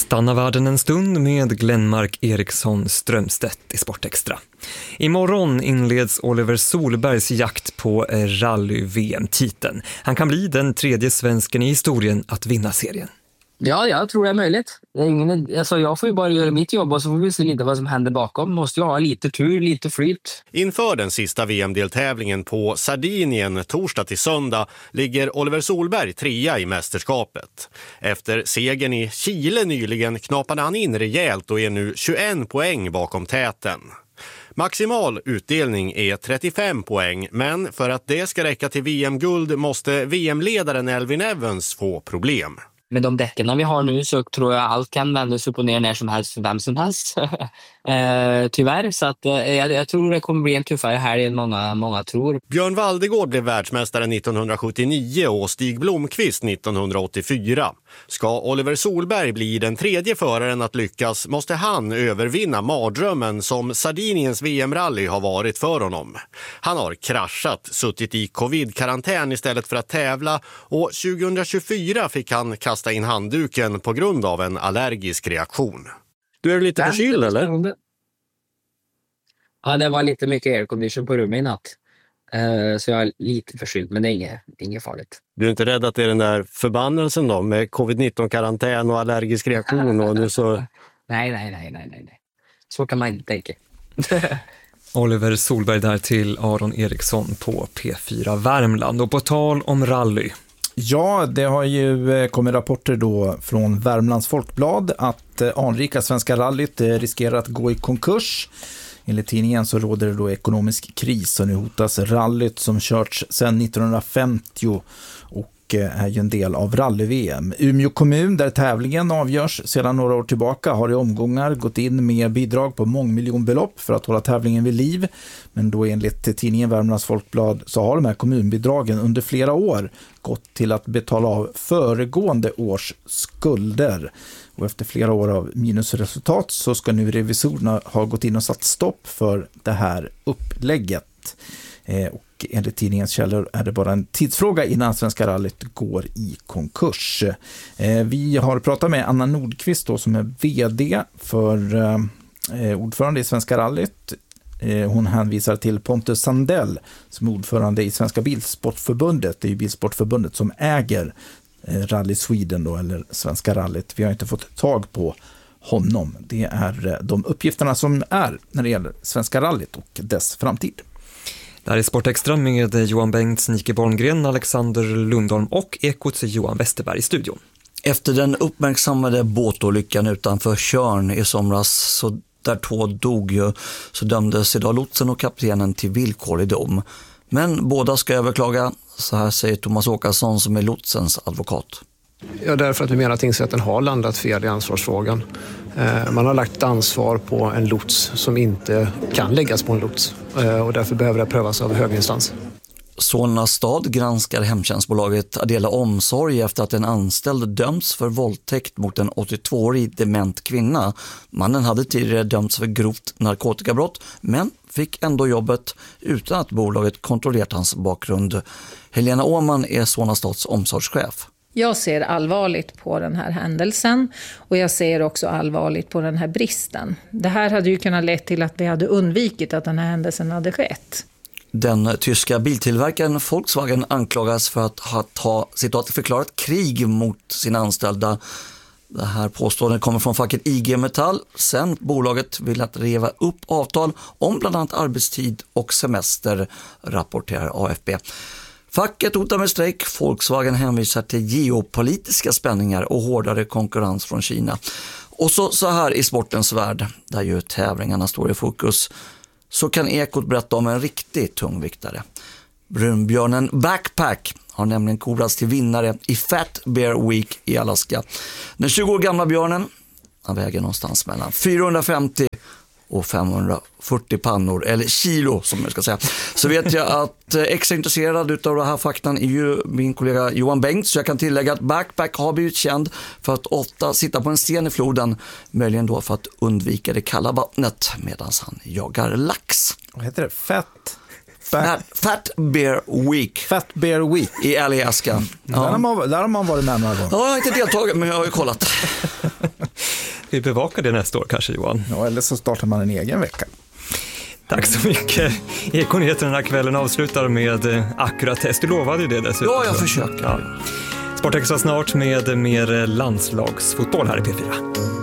Stanna världen en stund med Glenmark Eriksson Strömstedt i Sportextra. Imorgon inleds Oliver Solbergs jakt på rally-VM-titeln. Han kan bli den tredje svensken i historien att vinna serien. Ja, jag tror det är möjligt. Jag får ju bara göra mitt jobb och så får vi se lite vad som händer bakom. Måste ju ha lite tur, lite flyt. Inför den sista VM-deltävlingen på Sardinien torsdag till söndag ligger Oliver Solberg 3:a i mästerskapet. Efter segern i Chile nyligen knapade han in rejält och är nu 21 poäng bakom täten. Maximal utdelning är 35 poäng, men för att det ska räcka till VM-guld måste VM-ledaren Elfyn Evans få problem. Med de däcken vi har nu så tror jag allt kan vändas upp och ner när som helst för vem som helst. Tyvärr, så att, jag tror det kommer bli en tuffare här än många tror. Björn Waldegård blev världsmästare 1979 och Stig Blomqvist 1984. Ska Oliver Solberg bli den tredje föraren att lyckas måste han övervinna mardrömmen som Sardiniens VM-rally har varit för honom. Han har kraschat, suttit i covid-karantän istället för att tävla och 2024 fick han kasta in handduken på grund av en allergisk reaktion. Du är lite förkyld eller? Ja, det var lite mycket aircondition på rummet i natt. Så jag är lite förkyld, men det är inget farligt. Du är inte rädd att det är den där förbannelsen då med covid-19-karantän och allergisk reaktion? Och nu så... Nej. Så kan man inte tänka. Oliver Solberg där till Aron Eriksson på P4 Värmland. Och på tal om rally. Ja, det har ju kommit rapporter då från Värmlands Folkblad att anrika Svenska rallyt riskerar att gå i konkurs. Enligt tidningen så råder det då ekonomisk kris och nu hotas rallyt som körts sedan 1950 och är ju en del av rally-VM. Umeå kommun, där tävlingen avgörs sedan några år tillbaka, har i omgångar gått in med bidrag på mångmiljonbelopp för att hålla tävlingen vid liv. Men då enligt tidningen Värmlands Folkblad så har de här kommunbidragen under flera år gått till att betala av föregående års skulder. Och efter flera år av minusresultat så ska nu revisorerna ha gått in och satt stopp för det här upplägget. Och enligt tidningens källor är det bara en tidsfråga innan Svenska rallyt går i konkurs. Vi har pratat med Anna Nordqvist då, som är vd för ordförande i Svenska rallyt. Hon hänvisar till Pontus Sandell som är ordförande i Svenska Bilsportförbundet. Det är ju Bilsportförbundet som äger Rally Sweden då, eller Svenska rallyt. Vi har inte fått tag på honom. Det är de uppgifterna som är när det gäller Svenska rallyt och dess framtid. Det här är Sportextra med Johan Bengts, Nike Borngren, Alexander Lundholm och Ekots Johan Westerberg i studion. Efter den uppmärksammade båtolyckan utanför Tjörn i somras så där 2 dog ju, så dömdes idag lotsen och kaptenen till villkorlig dom. Men båda ska överklaga, så här säger Thomas Åkesson som är lotsens advokat. Ja, därför att vi menar att tingsrätten har landat fel i ansvarsfrågan. Man har lagt ansvar på en lots som inte kan läggas på en lots och därför behöver det prövas av hög instans. Solna stad granskar hemtjänstbolaget Adela Omsorg efter att en anställd dömts för våldtäkt mot en 82-årig dement kvinna. Mannen hade tidigare dömts för grovt narkotikabrott men fick ändå jobbet utan att bolaget kontrollerat hans bakgrund. Helena Åman är Solna stads omsorgschef. Jag ser allvarligt på den här händelsen och jag ser också allvarligt på den här bristen. Det här hade ju kunnat leda till att vi hade undvikit att den här händelsen hade skett. Den tyska biltillverkaren Volkswagen anklagas för att ha citat förklarat krig mot sina anställda. Det här påståendet kommer från facket IG Metall. Sen bolaget vill att reva upp avtal om bland annat arbetstid och semester, rapporterar AFP. Facket hotar med strejk. Volkswagen hänvisar till geopolitiska spänningar och hårdare konkurrens från Kina. Och så här i sportens värld, där ju tävlingarna står i fokus, så kan Ekot berätta om en riktig tungviktare. Brunbjörnen Backpack har nämligen korats till vinnare i Fat Bear Week i Alaska. Den 20 år gamla björnen, han väger någonstans mellan 450 och 540 pannor, eller kilo som jag ska säga. Så vet jag att extra intresserad utav den här faktan är ju min kollega Johan Bengts. Så jag kan tillägga att Backpack har blivit känd för att ofta sitta på en sten i floden, möjligen då för att undvika det kalla vattnet medan han jagar lax. Vad heter det? Fat Bear Week. Fat Bear Week. I Alaska. Ja. Där har man varit med några gånger. Ja, jag har inte deltagit men jag har ju kollat. vi bevaka det nästa år kanske, Johan? Ja, eller så startar man en egen vecka. Tack så mycket. Ekonyheterna den här kvällen avslutar med Accuratest. Du lovade ju det dessutom. Ja, jag försöker. Ja. Sportextra snart med mer landslagsfotboll här i P4.